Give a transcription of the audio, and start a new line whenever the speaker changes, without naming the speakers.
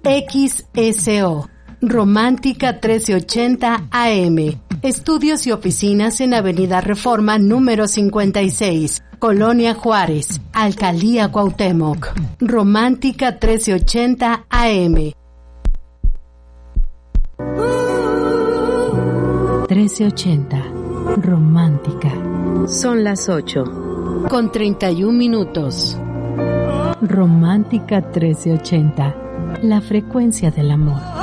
XSO, Romántica 1380 AM. Estudios y oficinas en Avenida Reforma número 56, Colonia Juárez, Alcaldía Cuauhtémoc. Romántica 1380 AM.
1380, Romántica.
Son las
8:31.
Romántica 1380, la frecuencia del amor.